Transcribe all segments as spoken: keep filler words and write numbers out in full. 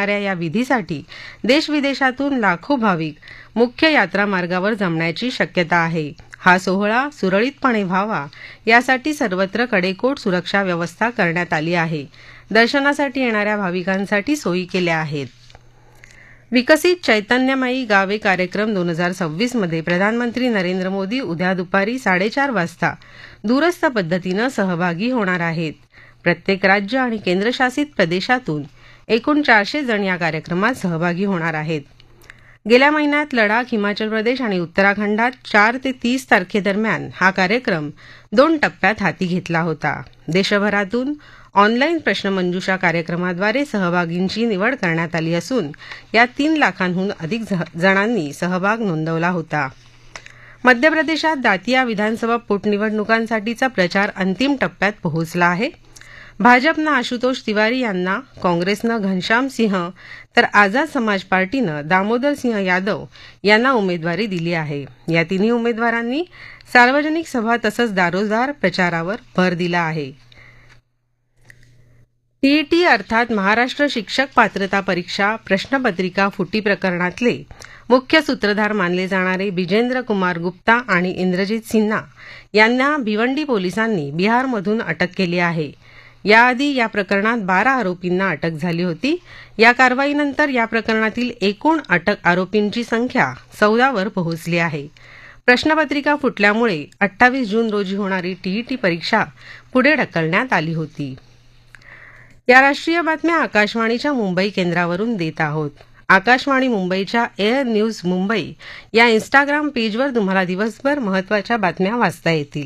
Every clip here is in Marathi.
होणाऱ्या या विधीसाठी देशविदेशातून लाखो भाविक मुख्य यात्रा मार्गावर जमण्याची शक्यता आहे. हा सोहळा सुरळीतपणे व्हावा यासाठी सर्वत्र कडेकोट सुरक्षा व्यवस्था करण्यात आली आहे. दर्शनासाठी येणाऱ्या भाविकांसाठी सोयी केल्या आहेत. विकसित चैतन्यमयी गावे कार्यक्रम दोन हजार सव्वीस मध्ये प्रधानमंत्री नरेंद्र मोदी उद्या दुपारी साडेचार वाजता दूरस्थ पद्धतीनं सहभागी होणार आहेत. प्रत्येक राज्य आणि केंद्रशासित प्रदेशातून एकूण चारशे जण या कार्यक्रमात सहभागी होणार आहेत. गेल्या महिन्यात लडाख, हिमाचल प्रदेश आणि उत्तराखंडात चार ते तीस तारखेदरम्यान हा कार्यक्रम दोन टप्प्यात हाती घेतला होता. देशभरातून ऑनलाईन प्रश्नमंजुषा कार्यक्रमाद्वारे सहभागींची निवड करण्यात आली असून यात तीन लाखांहून अधिक जणांनी सहभाग नोंदवला होता. मध्य प्रदेशात दातिया विधानसभा पोटनिवडणुकांसाठीचा प्रचार अंतिम टप्प्यात पोहोचला आहे. भाजपनं आशुतोष तिवारी यांना, काँग्रेसनं घनश्याम सिंह तर आझाद समाज पार्टीनं दामोदर सिंह यादव यांना उमेदवारी दिली आहे. या तिन्ही उमेदवारांनी सार्वजनिक सभा तसंच दारोदार प्रचारावर भर दिला आहे. टीईटी अर्थात महाराष्ट्र शिक्षक पात्रता परीक्षा प्रश्नपत्रिका फुटी प्रकरणातले मुख्य सूत्रधार मानले जाणारे बिजेंद्र कुमार गुप्ता आणि इंद्रजित सिन्हा यांना भिवंडी पोलिसांनी बिहारमधून अटक केली आहे. याआधी या प्रकरणात बारा आरोपींना अटक झाली होती. या कारवाईनंतर या प्रकरणातील एकूण अटक आरोपींची संख्या चौदावर पोहोचली आहे. प्रश्नपत्रिका फुटल्यामुळे अठ्ठावीस जून रोजी होणारी टीईटी परीक्षा पुढे ढकलण्यात आली होती. या राष्ट्रीय बातम्या आकाशवाणीच्या मुंबई केंद्रावरून देत आहोत. आकाशवाणी मुंबईच्या एअर न्यूज मुंबई या इन्स्टाग्राम पेजवर तुम्हाला दिवसभर महत्त्वाच्या बातम्या वाचता येतील.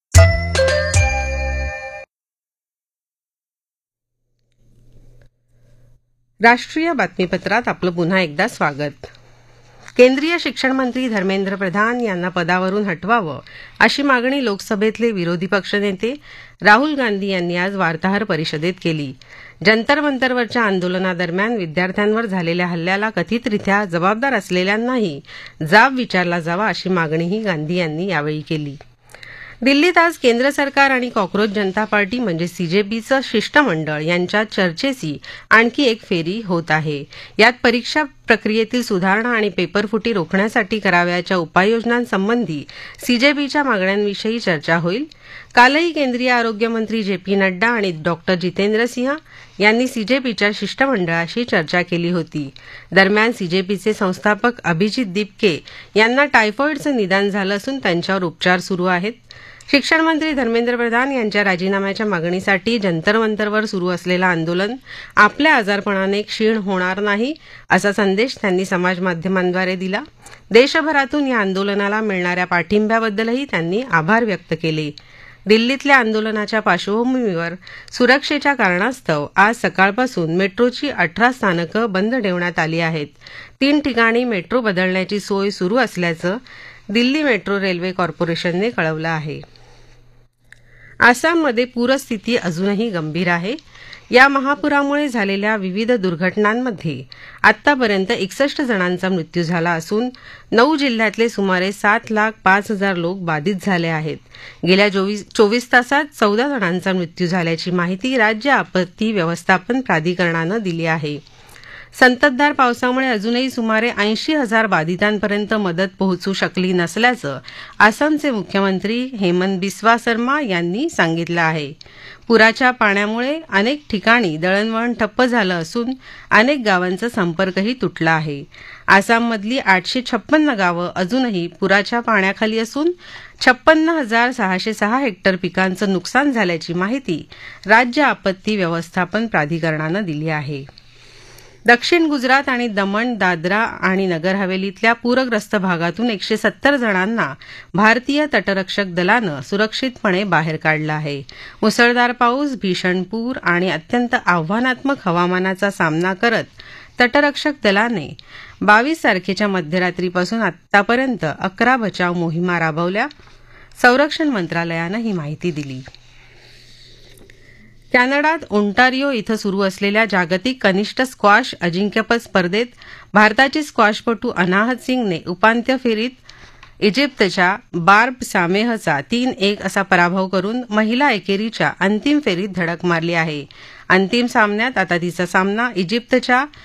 राष्ट्रीय बातमीपत्रात आपलं पुन्हा एकदा स्वागत. केंद्रीय शिक्षण मंत्री धर्मेंद्र प्रधान यांना पदावरून हटवावं अशी मागणी लोकसभेतले विरोधी पक्षनेते राहुल गांधी यांनी आज वार्ताहर परिषदेत केली. जंतर मंतरवरच्या आंदोलनादरम्यान विद्यार्थ्यांवर झालेल्या हल्ल्याला कथितरित्या जबाबदार असलेल्यांनाही जाब विचारला जावा अशी मागणीही गांधी यांनी यावेळी केली. दिल्लीत आज केंद्र सरकार आणि कॉक्रोच जनता पार्टी म्हणजे सीजेपीचं शिष्टमंडळ यांच्यात चर्चेची आणखी एक फेरी होत आहे. यात परीक्षा प्रक्रियेतील सुधारणा आणि पेपरफुटी रोखण्यासाठी करावयाच्या उपाययोजनांसंबंधी सीजेपीच्या मागण्यांविषयी चर्चा होईल. कालही केंद्रीय आरोग्यमंत्री जे पी नड्डा आणि डॉक्टर जितेंद्र सिंह यांनी सीजेपीच्या शिष्टमंडळाशी चर्चा केली होती. दरम्यान सीजेपीचे संस्थापक अभिजित दिपके यांना टायफॉइडचं निदान झालं असून त्यांच्यावर उपचार सुरू आहेत. शिक्षण मंत्री धर्मेंद्र प्रधान यांच्या राजीनाम्याच्या मागणीसाठी जंतर मंतरवर सुरू असलेलं आंदोलन आपल्या आजारपणाने क्षीण होणार नाही असा संदेश त्यांनी समाजमाध्यमांद्वारे दिला. देशभरातून या आंदोलनाला मिळणाऱ्या पाठिंब्याबद्दलही त्यांनी आभार व्यक्त केले. दिल्लीतल्या आंदोलनाच्या पार्श्वभूमीवर सुरक्षेच्या कारणास्तव आज सकाळपासून मेट्रोची अठरा स्थानकं बंद ठेवण्यात आली आहेत. तीन ठिकाणी मेट्रो बदलण्याची सोय सुरू असल्याचं दिल्ली मेट्रो रेल्वे कॉर्पोरेशनने कळवलं आहे. आसाममध्ये पूरस्थिती अजूनही गंभीर आहे. या महापुरामुळे झालेल्या विविध दुर्घटनांमध्ये आतापर्यंत एकसष्ट जणांचा मृत्यू झाला असून नऊ जिल्ह्यातले सुमारे सात लाख पाच हजार लोक बाधित झाले आहेत. गेल्या चोवीस तासात चौदा जणांचा मृत्यू झाल्याची माहिती राज्य आपत्ती व्यवस्थापन प्राधिकरणानं दिली आहे. संततधार पावसामुळे अजूनही सुमारे ऐंशी हजार बाधितांपर्यंत मदत पोहोचू शकली नसल्याचं आसामचे मुख्यमंत्री हेमंत बिस्वा शर्मा यांनी सांगितलं आहे. पुराच्या पाण्यामुळे अनेक ठिकाणी दळणवळण ठप्प झालं असून अनेक गावांचा संपर्कही तुटला आहे. आसाममधली आठशे छप्पन्न गावं अजूनही पुराच्या पाण्याखाली असून छप्पन्न हजार सहाशे सहा हेक्टर पिकांचं नुकसान झाल्याची माहिती राज्य आपत्ती व्यवस्थापन प्राधिकरणानं दिली आहे. दक्षिण गुजरात आणि दमण, दादरा आणि नगर हवेलीतल्या पूरग्रस्त भागातून एकशे सत्तर जणांना भारतीय तटरक्षक दलानं सुरक्षितपणे बाहेर काढलं आहे. मुसळधार पाऊस, भीषण पूर आणि अत्यंत आव्हानात्मक हवामानाचा सामना करत तटरक्षक दलाने बावीस तारखेच्या मध्यरात्रीपासून आतापर्यंत अकरा बचाव मोहिमा राबवल्या. संरक्षण मंत्रालयानं ही माहिती दिली. कॅनडात ओंटारिओ इथं सुरू असलेल्या जागतिक कनिष्ठ स्क्वॉश अजिंक्यपद स्पर्धेत भारताची स्क्वॉशपटू अनाहत सिंगने उपांत्य फेरीत इजिप्तच्या बार्ब सामेहचा तीन एक असा पराभव करून महिला एकेरीच्या अंतिम फेरीत धडक मारली आहे. अंतिम सामन्यात आता तिचा सामना इजिप्तच्या